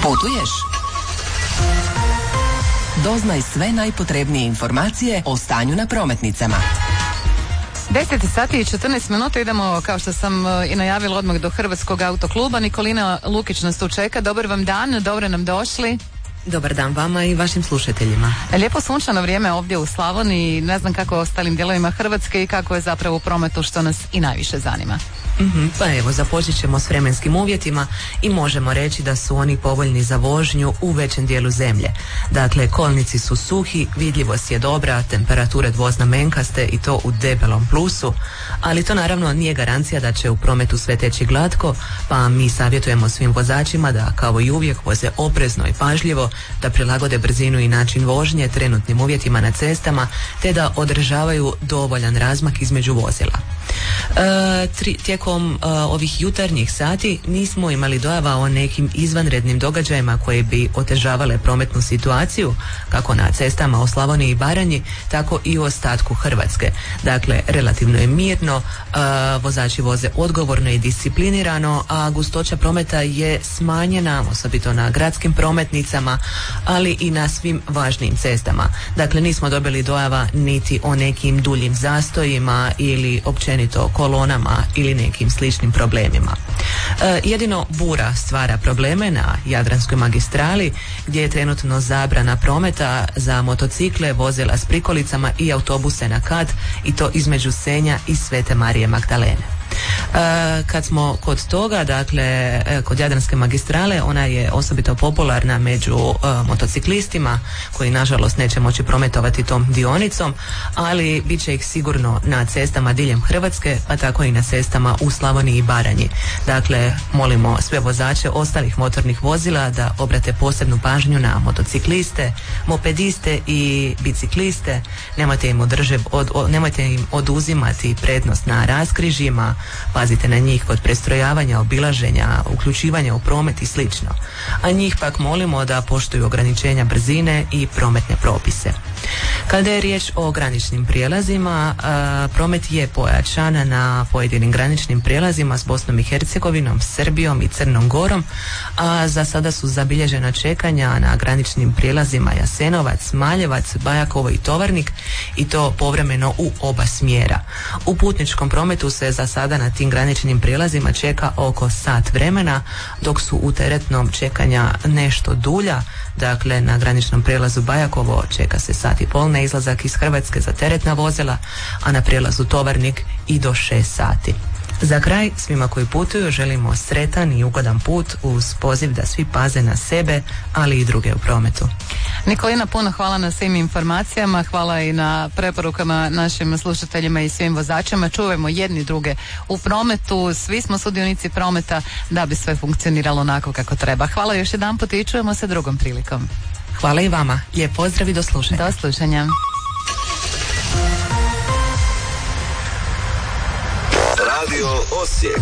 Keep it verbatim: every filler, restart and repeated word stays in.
Putuješ? Doznaj sve najpotrebnije informacije o stanju na prometnicama. deset sati i četrnaest minuta, idemo, kao što sam i najavila, odmah do Hrvatskog autokluba. Nikolina Lukić nas tu čeka. Dobar vam dan, dobro nam došli. Dobar dan vama i vašim slušateljima. Lijepo sunčano vrijeme ovdje u Slavoniji, ne znam kako u ostalim dijelovima Hrvatske i kako je zapravo u prometu, što nas i najviše zanima. Mm-hmm, pa evo, započet ćemo s vremenskim uvjetima i možemo reći da su oni povoljni za vožnju u većem dijelu zemlje. Dakle, kolnici su suhi, vidljivost je dobra, temperature dvoznamenkaste i to u debelom plusu, ali to naravno nije garancija da će u prometu sve teći glatko, pa mi savjetujemo svim vozačima da kao i uvijek voze oprezno i pažljivo, da prilagode brzinu i način vožnje trenutnim uvjetima na cestama, te da održavaju dovoljan razmak između vozila. E, tri, tijekom e, ovih jutarnjih sati nismo imali dojava o nekim izvanrednim događajima koje bi otežavale prometnu situaciju, kako na cestama u Slavoniji i Baranji, tako i u ostatku Hrvatske. Dakle, relativno je mirno, e, vozači voze odgovorno i disciplinirano, a gustoća prometa je smanjena, osobito na gradskim prometnicama, ali i na svim važnijim cestama. Dakle, nismo dobili dojava niti o nekim duljim zastojima ili općenito kolonama ili nekim sličnim problemima. E, jedino bura stvara probleme na Jadranskoj magistrali, gdje je trenutno zabrana prometa za motocikle, vozila s prikolicama i autobuse na kat, i to između Senja i Svete Marije Magdalene. E, kad smo kod toga, dakle, kod Jadranske magistrale, ona je osobito popularna među e, motociklistima koji nažalost neće moći prometovati tom dionicom, ali bit će ih sigurno na cestama diljem Hrvatske, pa tako i na cestama u Slavoniji i Baranji. Dakle, molimo sve vozače ostalih motornih vozila da obrate posebnu pažnju na motocikliste, mopediste i bicikliste. Nemojte im, održe, od, od, nemojte im oduzimati prednost na raskrižjima, pazite na njih kod prestrojavanja, obilaženja, uključivanja u promet i slično. A njih pak molimo da poštuju ograničenja brzine i prometne propise. Kada je riječ o graničnim prijelazima, a, promet je pojačan na pojedinim graničnim prijelazima s Bosnom i Hercegovinom, Srbijom i Crnom Gorom, a za sada su zabilježena čekanja na graničnim prijelazima Jasenovac, Maljevac, Bajakovo i Tovarnik, i to povremeno u oba smjera. U putničkom prometu se za sada na tim graničnim prijelazima čeka oko sat vremena, dok su u teretnom čekanja nešto dulja. Dakle, na graničnom prijelazu Bajakovo čeka se sat i pol na izlazak iz Hrvatske za teretna vozila, a na prijelazu Tovarnik i do šest sati. Za kraj, svima koji putuju želimo sretan i ugodan put uz poziv da svi paze na sebe, ali i druge u prometu. Nikolina, puno hvala na svim informacijama, hvala i na preporukama našim slušateljima i svim vozačima. Čuvajmo jedni druge u prometu, svi smo sudionici prometa da bi sve funkcioniralo onako kako treba. Hvala još jedanput i čujemo se drugom prilikom. Hvala i vama, lijep pozdrav i do slušanja. Do slušanja. Radio Osijek